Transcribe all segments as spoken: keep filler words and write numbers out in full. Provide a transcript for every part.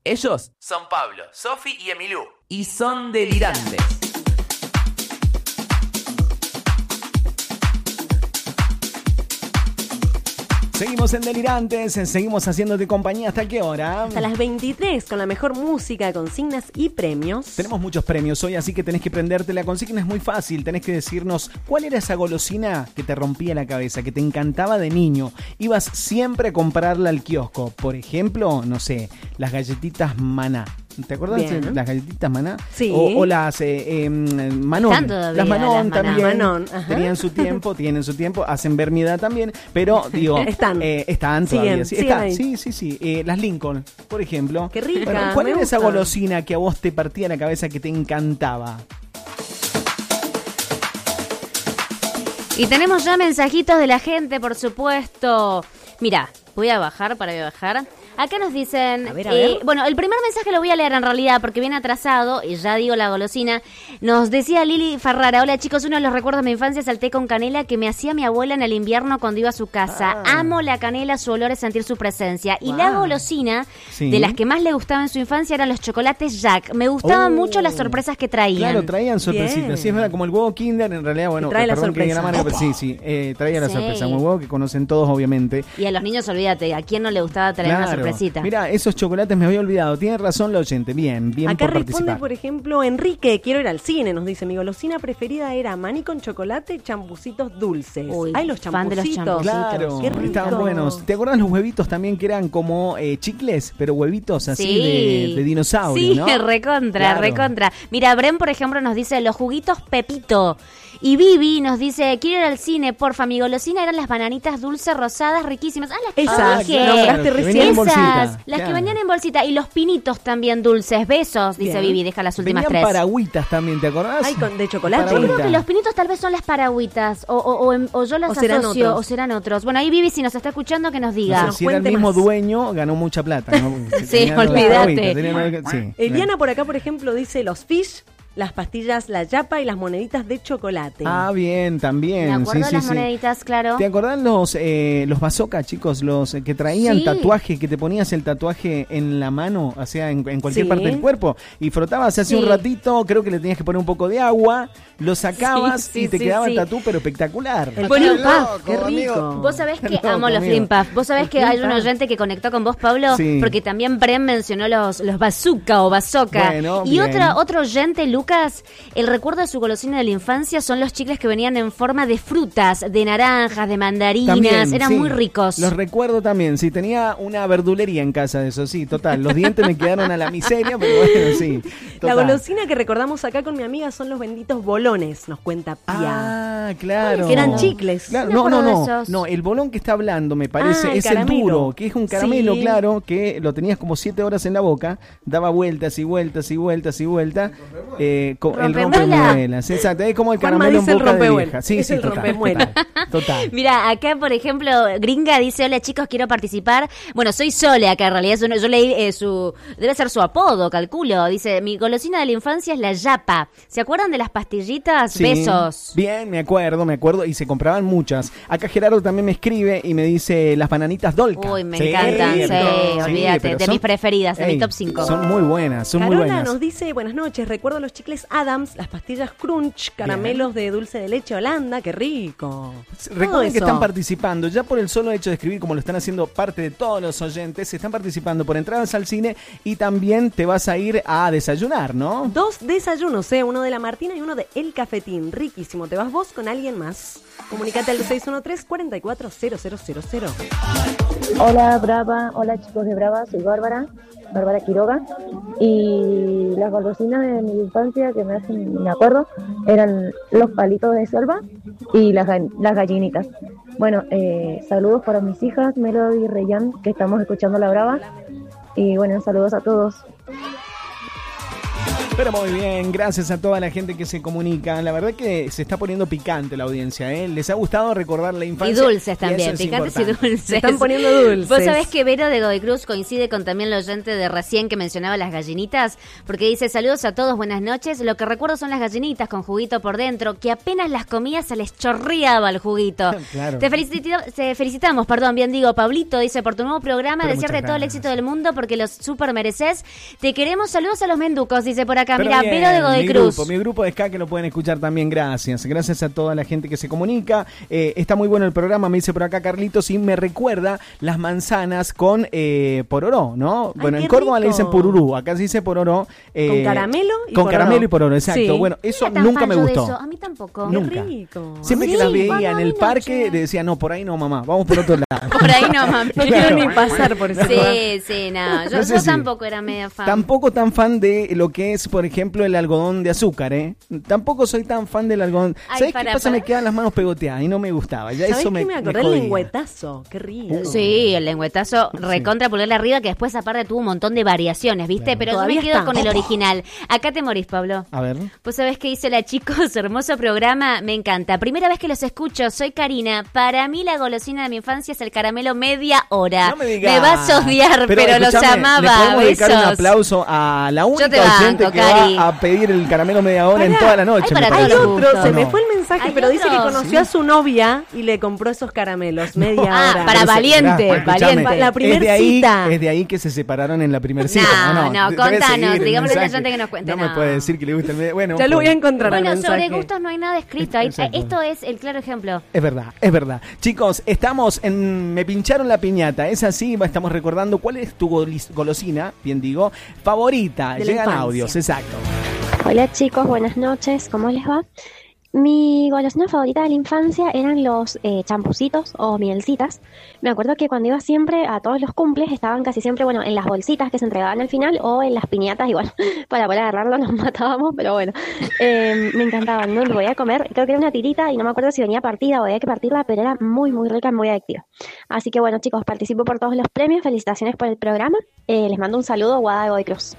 Ellos son Pablo, Sofi y Emilú. Y son delirantes. Seguimos en Delirantes, seguimos haciéndote compañía. ¿Hasta qué hora? Hasta las veintitrés, con la mejor música, consignas y premios. Tenemos muchos premios hoy, así que tenés que prenderte. La consigna es muy fácil. Tenés que decirnos cuál era esa golosina que te rompía la cabeza, que te encantaba de niño. Ibas siempre a comprarla al kiosco. Por ejemplo, no sé, las galletitas Maná. ¿Te acuerdas de las galletitas Maná? Sí. O, o las eh, eh, Manón. Las Manón las también. Manón, tenían su tiempo, tienen su tiempo, hacen ver mi edad también, pero digo, están, eh, están todavía. Siguen, sí, siguen están, sí, sí, sí. Eh, las Lincoln, por ejemplo. Qué rica. Bueno, ¿cuál me era gusta. esa golosina que a vos te partía la cabeza, que te encantaba? Y tenemos ya mensajitos de la gente, por supuesto. Mira, voy a bajar para bajar. Acá nos dicen, a ver, a ver. Eh, bueno, el primer mensaje lo voy a leer en realidad porque viene atrasado, y ya digo la golosina. Nos decía Lili Farrara: hola chicos, uno de los recuerdos de mi infancia es el té con canela que me hacía mi abuela en el invierno cuando iba a su casa. Ah. Amo la canela, su olor es sentir su presencia. Y Wow. la golosina, Sí. de las que más le gustaba en su infancia, eran los chocolates Jack. Me gustaban Oh. mucho las sorpresas que traían. Claro, traían sorpresitas. Bien. Sí, es verdad, como el huevo Kinder, en realidad, bueno, trae la perdón que diga la sorpresa. marca, pero sí, sí, eh, traía la Sí. sorpresa. Un huevo que conocen todos, obviamente. Y a los niños, olvídate, ¿a quién no le gustaba traer una sorpresita? Mira, esos chocolates me había olvidado. Tiene razón la oyente. Bien, bien Acá por responde, participar. por ejemplo, Enrique: quiero ir al cine, nos dice. Mi golosina preferida era maní con chocolate y champucitos dulces. Uy, Ay, los fan de los champucitos. Claro, Qué rico. estaban buenos. ¿Te acuerdas los huevitos también que eran como eh, chicles, pero huevitos así Sí. de, de dinosaurio, Sí, ¿no? recontra, Claro. recontra. Mira, Bren, por ejemplo, nos dice los juguitos Pepito. Y Vivi nos dice, quiero ir al cine, porfa. Mi golosina eran las bananitas dulces rosadas riquísimas. Ah, las que Esas, dije. nombraste que recién. venían en bolsita. Esas, las Claro. que venían en bolsita. Y los pinitos también dulces. Besos, dice Bien. Vivi, deja las últimas Venían tres. paragüitas también, ¿te acordás? Ay, con, de chocolate. Yo creo Paragüita. que los pinitos tal vez son las paragüitas. O, o, o, em- o yo las O serán asocio, otros. o serán otros. Bueno, ahí Vivi, si nos está escuchando, que nos No diga. sé, nos si era el cuente mismo más. dueño, ganó mucha plata, ¿no? Sí, Tenían las olvídate. paragüitas, tenían- sí. Eliana por acá, por ejemplo, dice los fish, las pastillas La Yapa y las moneditas de chocolate. Ah, bien, también. Me acuerdo sí, de sí, las sí. moneditas, claro. ¿Te acordás los eh, los bazooka, chicos? Los eh, que traían Sí. tatuaje, que te ponías el tatuaje en la mano, o sea, en, en cualquier Sí. parte del cuerpo, y frotabas hace Sí. un ratito, creo que le tenías que poner un poco de agua, lo sacabas Sí, sí, y te sí, quedaba sí. el tatú, pero espectacular. El Bueno, Flim Puff, qué loco, rico. amigo. Vos sabés que No, amo los conmigo. Flim Puff. Vos sabés Los que Flim hay un Puff. oyente que conectó con vos, Pablo, Sí. porque también Bren mencionó los, los bazooka o bazooka. Bueno, y bien. otra, otro oyente, Lucas, el recuerdo de su golosina de la infancia son los chicles que venían en forma de frutas, de naranjas, de mandarinas. También, Eran sí. muy ricos. Los recuerdo también, sí, tenía una verdulería en casa de eso, sí, total. Los dientes me quedaron a la miseria, pero bueno, sí. La total. golosina que recordamos acá con mi amiga son los benditos bolones, nos cuenta Pia. Ah, claro. Que eran chicles. Claro, No no, me no, acuerdo no. de esos. No, el bolón que está hablando, me parece, Ah, el es el caramelo. duro, que es un caramelo, Sí. claro, que lo tenías como siete horas en la boca, daba vueltas y vueltas y vueltas y vueltas. Eh, co- el Rompemuela. rompemuelas, exacto. Es como el Juanma caramelo en dice el boca de rompemuela. vieja. Sí, Es sí, el total, rompemuela. total, total. Mira, acá, por ejemplo, Gringa dice, hola chicos, quiero participar. Bueno, soy Sole acá, en realidad. Es uno- yo leí eh, su... Debe ser su apodo, calculo. Dice, mi golosina de la infancia es la Yapa. ¿Se acuerdan de las pastillitas? Sí. Besos. Bien, me acuerdo, me acuerdo. Y se compraban muchas. Acá Gerardo también me escribe y me dice las bananitas Dolca. Uy, me Sí, encantan, sí, sí, olvídate, pero de son- mis preferidas, de mi Ey, top cinco. Son muy buenas, son muy Carola buenas. nos dice, buenas noches, recuerdo los chicles Adams, las pastillas Crunch, caramelos de dulce de leche Holanda, qué rico. Todo Recuerden que eso. están participando, ya por el solo hecho de escribir, como lo están haciendo parte de todos los oyentes, están participando por entradas al cine y también te vas a ir a desayunar, ¿no? Dos desayunos, ¿eh? Uno de la Martina y uno de El Cafetín. Riquísimo. ¿Te vas vos con alguien más? Comunicate al seis uno tres, cuatro cuatro cero cero cero cero. Hola Brava, hola chicos de Brava, soy Bárbara, Bárbara Quiroga, y las golosinas de mi infancia que me hacen, me acuerdo, eran los palitos de selva y las, ga- las gallinitas. Bueno, eh, saludos para mis hijas, Melody y Reyan, que estamos escuchando La Brava, y bueno, saludos a todos. Pero muy bien, gracias a toda la gente que se comunica. La verdad que se está poniendo picante la audiencia, ¿eh? Les ha gustado recordar la infancia. Y dulces también, y picantes y dulces. Se están poniendo dulces. Vos sabés que Vero de Godoy Cruz coincide con también el oyente de recién que mencionaba las gallinitas, porque dice, saludos a todos, buenas noches. Lo que recuerdo son las gallinitas con juguito por dentro, que apenas las comía se les chorreaba el juguito. Claro. Te, felicita- te felicitamos, perdón, bien digo, Pablito, dice, por tu nuevo programa, Pero desearte muchas todo el gracias. éxito del mundo porque los super mereces. Te queremos, saludos a los menducos, dice por acá. Pero Mira, bien, Vero de Godoy mi Cruz. Grupo, mi grupo de ska que lo pueden escuchar también, gracias. Gracias a toda la gente que se comunica. Eh, está muy bueno el programa, me dice por acá Carlitos, y me recuerda las manzanas con eh, pororó, ¿no? Ay, bueno, qué en Córdoba le rico. dicen porurú, acá se dice pororó. eh, Con caramelo y Con pororó. caramelo y pororó, exacto. Sí. Bueno, eso No era tan nunca fan me yo de gustó. eso, a mí tampoco. Nunca. Qué rico. Siempre que Sí, las veía cuando en a el mi parque, noche. le decía, no, por ahí no, mamá, vamos por otro lado. Por ahí no, mami. No quiero ni pasar por ese lugar. Sí, sí, no. Yo, No sé yo si- tampoco era media fan. Tampoco tan fan de lo que es, por ejemplo, el algodón de azúcar, ¿eh? Tampoco soy tan fan del algodón. Ay, ¿Sabes para, qué pasa? para. Me quedan las manos pegoteadas y no me gustaba. Ya ¿Sabés eso qué me, me acordé? me El jodía. lengüetazo. Qué rico. Sí, el lengüetazo recontra pulgar arriba, que después aparte tuvo un montón de variaciones, ¿viste? Claro. Pero Todavía yo me quedo está. con el original. Acá te morís, Pablo. A ver. Pues sabés qué dice la chicos, hermoso programa, me encanta. Primera vez que los escucho, soy Karina. Para mí la golosina de mi infancia es el caramelo media hora. No me digas. vas a odiar, pero, los escúchame, amaba. Le podemos dedicar un Besos. aplauso a la única te oyente banco, que Cari. va a pedir el caramelo media hora en Pará. toda la noche. Ay, para me Hay parece. todos los otro, gustos. se ¿O me no? fue el mensaje, Hay pero dice que otro. conoció a su novia y le compró esos caramelos, media Ah, hora. para Pero se- valiente, Esperá, escúchame, valiente. La primer es de ahí, cita. Es de ahí que se separaron en la primer cita. No, ¿o no, Te- te voy a contanos, seguir el digámosle al mensaje. oyente que nos cuente, No me no. puede decir que le gusta el media. Bueno, Ya lo voy a pues, encontrar el Bueno, sobre mensaje. gustos no hay nada escrito. Ahí- Exacto. Esto es el claro ejemplo. Es verdad, es verdad. Chicos, estamos en... Me pincharon la piñata. Es así, estamos recordando cuál es tu golis- golosina, bien digo, favorita. De la Llegan infancia. audios, exacto. Hola chicos, buenas noches, ¿cómo les va? Mi golosina favorita de la infancia eran los eh, champucitos o mielcitas. Me acuerdo que cuando iba siempre a todos los cumples estaban casi siempre, bueno, en las bolsitas que se entregaban al final o en las piñatas y bueno, para poder agarrarlo nos matábamos, pero bueno, eh, me encantaban, ¿no? Lo voy a comer, creo que era una tirita y no me acuerdo si venía partida o había que partirla, pero era muy, muy rica y muy adictiva. Así que bueno chicos, participo por todos los premios, felicitaciones por el programa, eh, les mando un saludo, Guada de Godoy Cruz.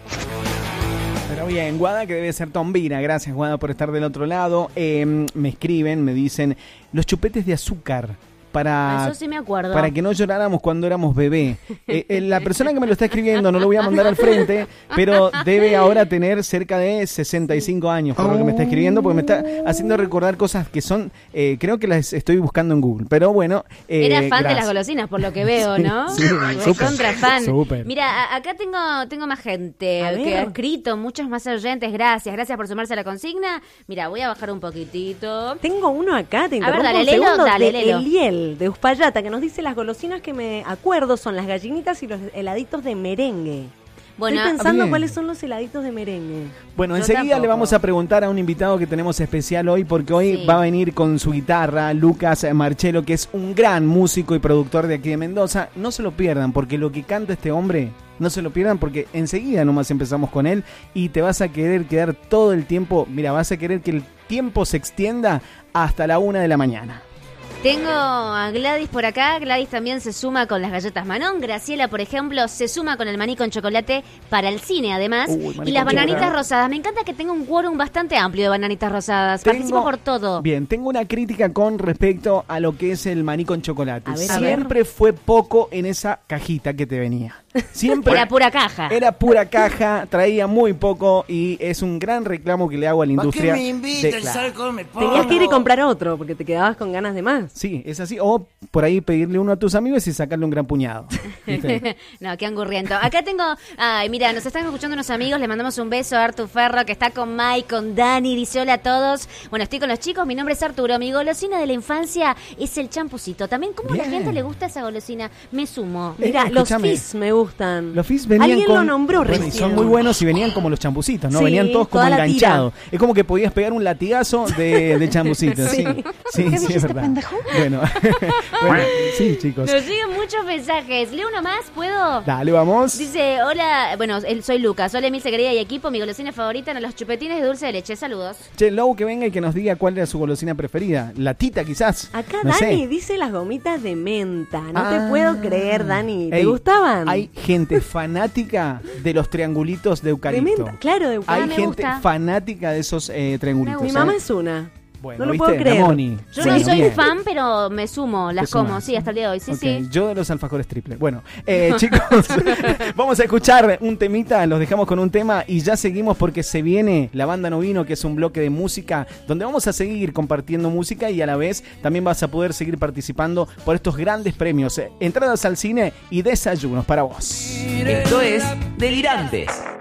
Pero bien, Guada, que debe ser Tombina. Gracias, Guada, por estar del otro lado. Eh, me escriben, me dicen, los chupetes de azúcar. Para, Eso sí me acuerdo. para que no lloráramos cuando éramos bebé. Eh, eh, la persona que me lo está escribiendo, no lo voy a mandar al frente, pero debe ahora tener cerca de sesenta y cinco años, por lo que me está escribiendo, porque me está haciendo recordar cosas que son, eh, creo que las estoy buscando en Google. Pero bueno. Eh, Era fan de gracias. las golosinas, por lo que veo, Sí, ¿no? sí, súper, Contra fan. súper. Mira, a- acá tengo tengo más gente A que ver. ha escrito, muchos más oyentes. Gracias, gracias por sumarse a la consigna. Mira, voy a bajar un poquitito. Tengo uno acá, te A ver, interrumpo dale, un léelo, segundo, dale, de léelo. Eliel, de Uspallata, que nos dice las golosinas que me acuerdo son las gallinitas y los heladitos de merengue. Bueno, Estoy pensando bien. cuáles son los heladitos de merengue. Bueno, Yo enseguida tampoco. le vamos a preguntar a un invitado que tenemos especial hoy, porque hoy Sí. va a venir con su guitarra Lucas Marchelo, que es un gran músico y productor de aquí de Mendoza. No se lo pierdan, porque lo que canta este hombre, no se lo pierdan, porque enseguida nomás empezamos con él y te vas a querer quedar todo el tiempo, mira, vas a querer que el tiempo se extienda hasta la una de la mañana. tengo a Gladys por acá. Gladys también se suma con las galletas Manón. Graciela, por ejemplo, se suma con el maní con chocolate para el cine, además. Uy, maní y las con bananitas chocolate. rosadas. Me encanta que tenga un quórum bastante amplio de bananitas rosadas. Tengo- Participo por todo. Bien, tengo una crítica con respecto a lo que es el maní con chocolate. A ver, a Siempre fue poco en esa cajita que te venía. Siempre Era pura caja. Era pura caja, traía muy poco y es un gran reclamo que le hago a la industria. ¿Para qué me invita? de- El claro. alcohol me pongo. Tenías que ir y comprar otro porque te quedabas con ganas de más. Sí, es así. O por ahí pedirle uno a tus amigos y sacarle un gran puñado. ¿Viste? No, qué angurriento. Acá tengo, ay, mira, nos están escuchando unos amigos, le mandamos un beso a Artu Ferro, que está con Mike, con Dani, dice hola a todos. Bueno, estoy con los chicos, mi nombre es Arturo, mi golosina de la infancia es el champucito. También, ¿cómo a la Bien. gente le gusta esa golosina? Me sumo. Eh, Mira, los escúchame. fizz me gustan. Los fizz venían Alguien con... lo nombró bueno, y recién. son muy buenos y venían como los champucitos, ¿no? Sí, venían todos como toda la tira. enganchados. Es como que podías pegar un latigazo de, de champucitos. Sí, sí, sí, es verdad. Bueno, bueno, sí, chicos. Nos llegan muchos mensajes. ¿Leo uno más? ¿Puedo? Dale, vamos. Dice, hola, bueno, el- soy Lucas, hola Emilce querida y equipo, mi golosina favorita eran los chupetines de dulce de leche, saludos. Che, Lou, que venga y que nos diga cuál era su golosina preferida. La tita, quizás. Acá No Dani sé. dice las gomitas de menta. No Ah. te puedo creer, Dani. ¿Te Ey, gustaban? Hay gente fanática de los triangulitos de eucalipto. Tremenda. Claro, de eucalipto. Hay Ah, me gente gusta. fanática de esos eh, triangulitos. Mi ¿eh? mamá es una. Bueno, no lo ¿viste? puedo creer. La Moni. Yo Bueno, no soy bien. fan, pero me sumo, las Te sumas. como, sí, hasta el día de hoy. Sí, Ok, sí. yo de los alfajores triple. Bueno, eh, chicos, vamos a escuchar un temita, los dejamos con un tema y ya seguimos porque se viene La Banda No Vino, que es un bloque de música donde vamos a seguir compartiendo música y a la vez también vas a poder seguir participando por estos grandes premios, eh, entradas al cine y desayunos para vos. Esto es Delirantes.